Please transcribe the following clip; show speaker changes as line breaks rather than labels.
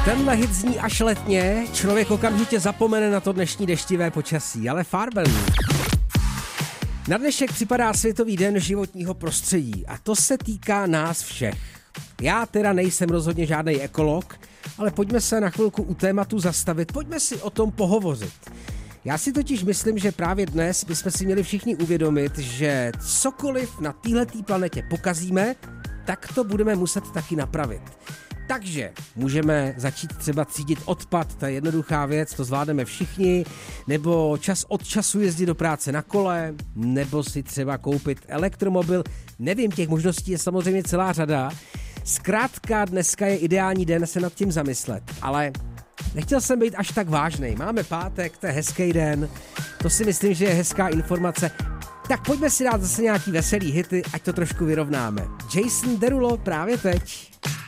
Tenhle hit zní až letně, člověk okamžitě zapomene na to dnešní deštivé počasí, ale Farben. Na dnešek připadá Světový den životního prostředí a to se týká nás všech. Já teda nejsem rozhodně žádný ekolog, ale pojďme se na chvilku u tématu zastavit, pojďme si o tom pohovořit. Já si totiž myslím, že právě dnes bychom si měli všichni uvědomit, že cokoliv na téhletý planetě pokazíme, tak to budeme muset taky napravit. Takže můžeme začít třeba třídit odpad, to je jednoduchá věc, to zvládneme všichni, nebo čas od času jezdit do práce na kole, nebo si třeba koupit elektromobil, nevím, těch možností je samozřejmě celá řada. Zkrátka dneska je ideální den se nad tím zamyslet, ale nechtěl jsem být až tak vážnej. Máme pátek, to je hezký den, to si myslím, že je hezká informace. Tak pojďme si dát zase nějaký veselý hity, ať to trošku vyrovnáme. Jason Derulo právě teď.